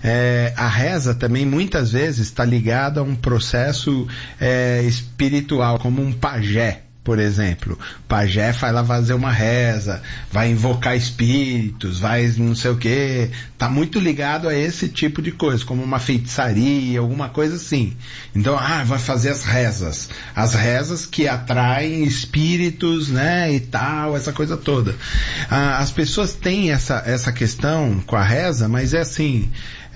A reza também muitas vezes está ligada a um processo espiritual, como um pajé, por exemplo. Pajé vai lá fazer uma reza, vai invocar espíritos, vai não sei o que, tá muito ligado a esse tipo de coisa, como uma feitiçaria, alguma coisa assim. Então, vai fazer as rezas que atraem espíritos, né, e tal, essa coisa toda. As pessoas têm essa questão com a reza, mas é assim,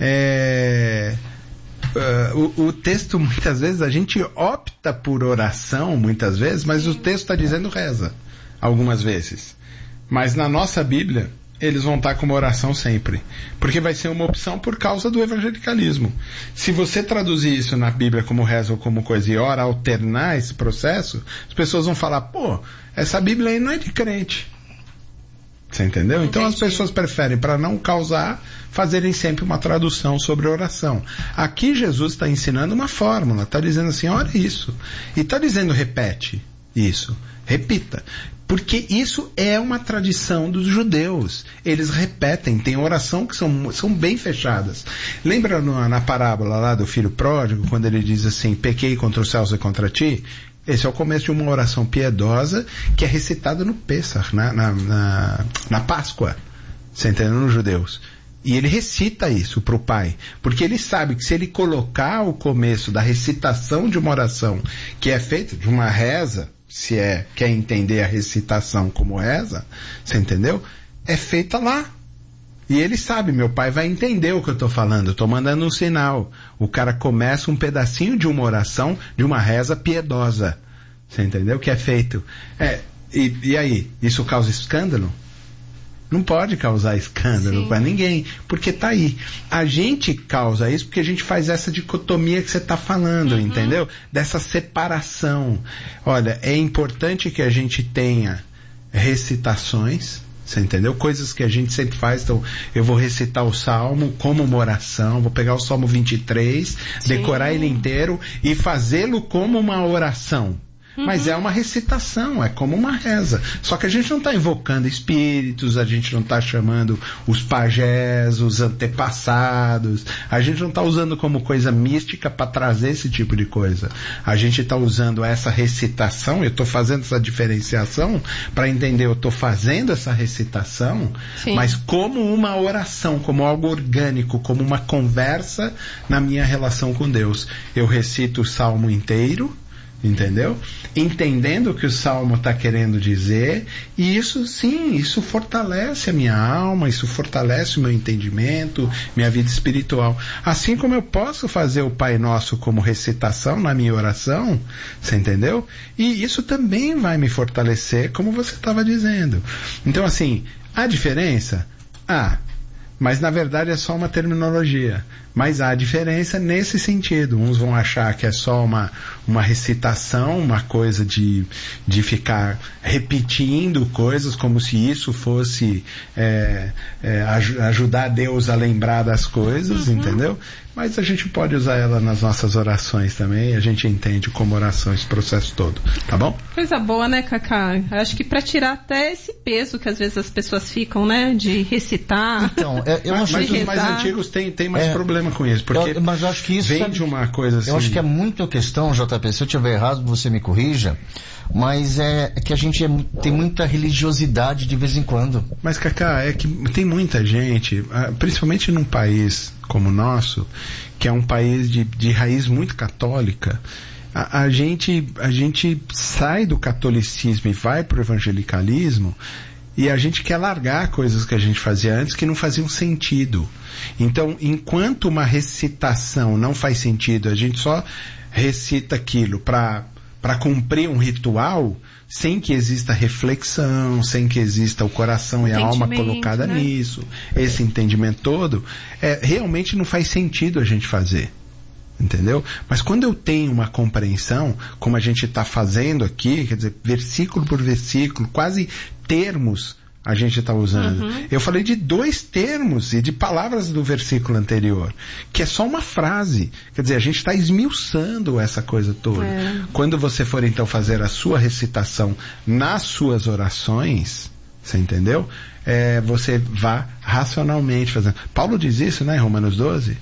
o texto, muitas vezes, a gente opta por oração, muitas vezes, mas o texto está dizendo reza, algumas vezes. Mas na nossa Bíblia, eles vão estar como oração sempre. Porque vai ser uma opção por causa do evangelicalismo. Se você traduzir isso na Bíblia como reza ou como coisa e ora, alternar esse processo, as pessoas vão falar, essa Bíblia aí não é de crente. Você entendeu? Então as pessoas preferem, para não causar, fazerem sempre uma tradução sobre oração. Aqui Jesus está ensinando uma fórmula, está dizendo assim, olha isso. E está dizendo, repete isso. Repita. Porque isso é uma tradição dos judeus. Eles repetem, tem oração que são bem fechadas. Lembra na parábola lá do filho pródigo, quando ele diz assim, pequei contra os céus e contra ti? Esse é o começo de uma oração piedosa que é recitada no Pêssar, na Páscoa. Você entendeu? Nos judeus. E ele recita isso para o pai, porque ele sabe que se ele colocar o começo da recitação de uma oração que é feita de uma reza, se quer entender a recitação como reza, você entendeu? É feita lá. E ele sabe, meu pai vai entender o que eu estou falando, eu estou mandando um sinal. O cara começa um pedacinho de uma oração, de uma reza piedosa. Você entendeu? Que é feito. E aí, isso causa escândalo? Não pode causar escândalo para ninguém, porque tá aí. A gente causa isso porque a gente faz essa dicotomia que você está falando, entendeu? Dessa separação. Olha, é importante que a gente tenha recitações, você entendeu? Coisas que a gente sempre faz. Então, eu vou recitar o Salmo como uma oração, vou pegar o Salmo 23, decorar ele inteiro e fazê-lo como uma oração. Mas é uma recitação, é como uma reza. Só que a gente não está invocando espíritos, a gente não está chamando os pajés, os antepassados, a gente não está usando como coisa mística para trazer esse tipo de coisa. A gente está usando essa recitação, eu estou fazendo essa diferenciação para entender, eu estou fazendo essa recitação, mas como uma oração, como algo orgânico, como uma conversa na minha relação com Deus. Eu recito o Salmo inteiro, entendeu? Entendendo o que o Salmo está querendo dizer, e isso fortalece a minha alma, isso fortalece o meu entendimento, minha vida espiritual. Assim como eu posso fazer o Pai Nosso como recitação na minha oração, você entendeu? E isso também vai me fortalecer, como você estava dizendo. Então, assim, a diferença? Mas na verdade é só uma terminologia. Mas há diferença nesse sentido. Uns vão achar que é só uma recitação, uma coisa de ficar repetindo coisas como se isso fosse ajudar Deus a lembrar das coisas, entendeu? Mas a gente pode usar ela nas nossas orações também, a gente entende como oração esse processo todo, tá bom? Coisa boa, né, Cacá? Acho que para tirar até esse peso que às vezes as pessoas ficam, né, de recitar. Então, mas os mais antigos têm mais problema com isso, porque mas eu acho que isso vem de uma coisa assim. Eu acho que é muito questão, JP, se eu estiver errado, você me corrija, mas é que a gente tem muita religiosidade de vez em quando. Mas, Cacá, é que tem muita gente, principalmente num país como o nosso, que é um país de raiz muito católica, a gente sai do catolicismo e vai para o evangelicalismo, e a gente quer largar coisas que a gente fazia antes que não faziam sentido. Então, enquanto uma recitação não faz sentido, a gente só recita aquilo para cumprir um ritual, sem que exista reflexão, sem que exista o coração e a alma colocada nisso, esse entendimento todo, realmente não faz sentido a gente fazer. Entendeu? Mas quando eu tenho uma compreensão, como a gente está fazendo aqui, quer dizer, versículo por versículo, quase termos a gente está usando. Eu falei de 2 termos e de palavras do versículo anterior, que é só uma frase. Quer dizer, a gente está esmiuçando essa coisa toda. Quando você for então fazer a sua recitação nas suas orações, você entendeu? Você vá racionalmente fazendo. Paulo diz isso, né, em Romanos 12?